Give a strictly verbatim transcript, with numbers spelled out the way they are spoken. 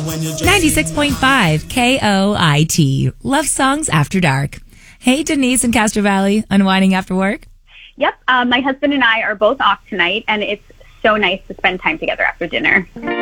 ninety-six point five K O I T. Love Songs After Dark. Hey, Denise in Castro Valley, unwinding after work? Yep. Um, my husband and I are both off tonight, and it's so nice to spend time together after dinner.